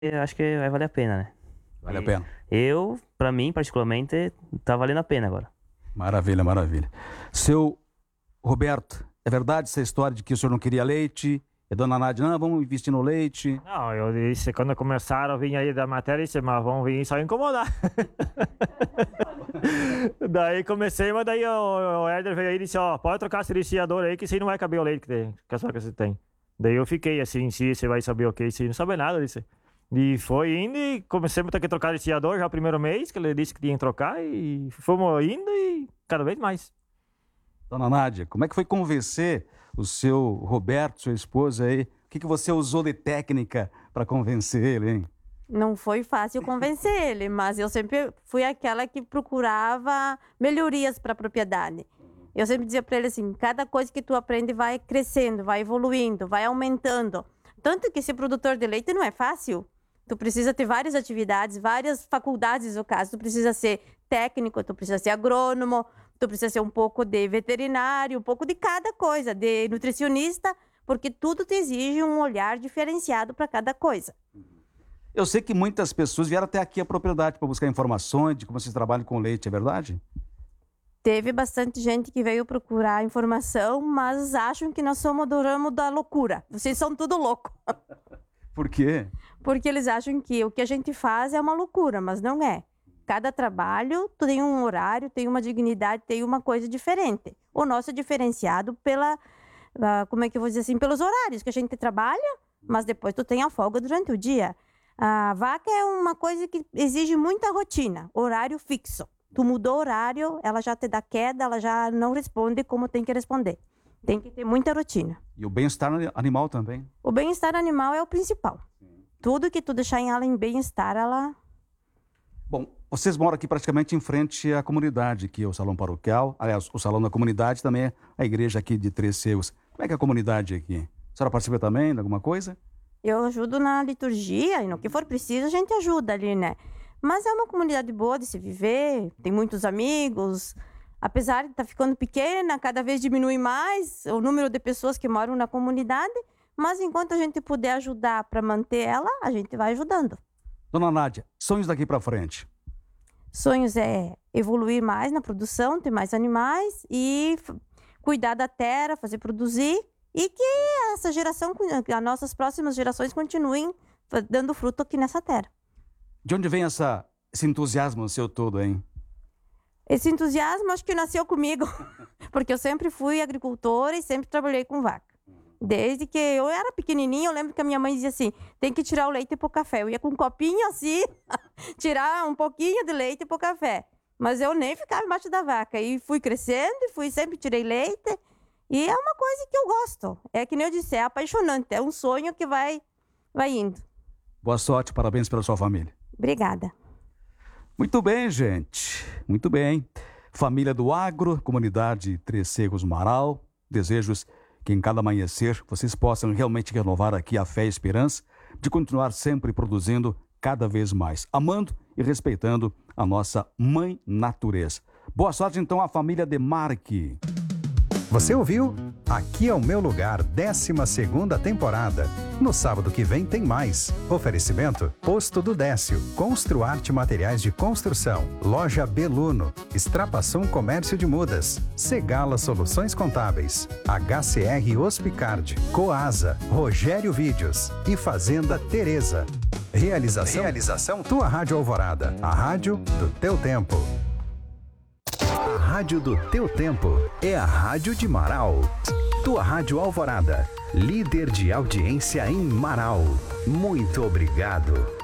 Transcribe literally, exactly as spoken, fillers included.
eu acho que vai valer a pena, né? Vale a E pena. Eu, pra mim, particularmente, tá valendo a pena agora. Maravilha, maravilha. Seu Roberto, é verdade essa história de que o senhor não queria leite? E a dona Nádia, não, vamos investir no leite. Não, eu disse, quando começaram a vir aí da matéria, eu disse, mas vão vir só incomodar. Daí comecei, mas daí o, o Éder veio aí e disse, ó, pode trocar esse lixiador aí, que isso aí não vai caber o leite que, tem, que a sua casa tem. Daí eu fiquei assim, se você vai saber o que, se não sabe nada disso. E foi indo e comecei a ter que trocar lixiador já o primeiro mês, que ele disse que tinha que trocar, e fomos indo e cada vez mais. Dona Nádia, como é que foi convencer o seu Roberto, sua esposa aí? O que, que você usou de técnica para convencer ele, hein? Não foi fácil convencer ele, mas eu sempre fui aquela que procurava melhorias para a propriedade. Eu sempre dizia para ele assim, cada coisa que tu aprende vai crescendo, vai evoluindo, vai aumentando. Tanto que ser produtor de leite não é fácil. Tu precisa ter várias atividades, várias faculdades no caso. Tu precisa ser técnico, tu precisa ser agrônomo, tu precisa ser um pouco de veterinário, um pouco de cada coisa, de nutricionista, porque tudo te exige um olhar diferenciado para cada coisa. Eu sei que muitas pessoas vieram até aqui à propriedade para buscar informações de como vocês trabalham com leite, é verdade? Teve bastante gente que veio procurar informação, mas acham que nós somos do ramo da loucura. Vocês são tudo louco. Por quê? Porque eles acham que o que a gente faz é uma loucura, mas não é. Cada trabalho tem um horário, tem uma dignidade, tem uma coisa diferente. O nosso é diferenciado pela, uh, como é que eu vou dizer assim, pelos horários que a gente trabalha, mas depois tu tem a folga durante o dia. A vaca é uma coisa que exige muita rotina, horário fixo. Tu mudou o horário, ela já te dá queda, ela já não responde como tem que responder. Tem que ter muita rotina. E o bem-estar animal também. O bem-estar animal é o principal. Tudo que tu deixar em ela em bem-estar, ela... Bom, vocês moram aqui praticamente em frente à comunidade, que é o Salão Paroquial. Aliás, o Salão da Comunidade também é a igreja aqui de Três Cegos. Como é que é a comunidade aqui? A senhora participa também de alguma coisa? Eu ajudo na liturgia e no que for preciso a gente ajuda ali, né? Mas é uma comunidade boa de se viver, tem muitos amigos. Apesar de estar ficando pequena, cada vez diminui mais o número de pessoas que moram na comunidade. Mas enquanto a gente puder ajudar para manter ela, a gente vai ajudando. Dona Nádia, sonhos daqui para frente? Sonhos é evoluir mais na produção, ter mais animais e cuidar da terra, fazer produzir. E que essa geração, as nossas próximas gerações continuem dando fruto aqui nessa terra. De onde vem essa, esse entusiasmo seu todo, hein? Esse entusiasmo acho que nasceu comigo, porque eu sempre fui agricultora e sempre trabalhei com vaca. Desde que eu era pequenininha, eu lembro que a minha mãe dizia assim, tem que tirar o leite e pôr café. Eu ia com um copinho assim, tirar um pouquinho de leite e pôr café. Mas eu nem ficava embaixo da vaca. E fui crescendo, e fui sempre tirei leite. E é uma coisa que eu gosto. É que nem eu disse, é apaixonante. É um sonho que vai, vai indo. Boa sorte, parabéns pela sua família. Obrigada. Muito bem, gente. Muito bem. Família do Agro, comunidade Três Cegos Marau. Desejos que em cada amanhecer vocês possam realmente renovar aqui a fé e a esperança de continuar sempre produzindo cada vez mais, amando e respeitando a nossa mãe natureza. Boa sorte então à família Demarque. Você ouviu? Aqui é o Meu Lugar, décima segunda temporada. No sábado que vem tem mais. Oferecimento: Posto do Décio, Construarte Materiais de Construção, Loja Beluno, Extrapassum Comércio de Mudas, Segala Soluções Contábeis, H C R Hospicard, Coasa, Rogério Vídeos e Fazenda Teresa. Realização, Realização Tua Rádio Alvorada, a rádio do teu tempo. A rádio do teu tempo é a Rádio de Marau. Tua Rádio Alvorada, líder de audiência em Marau. Muito obrigado.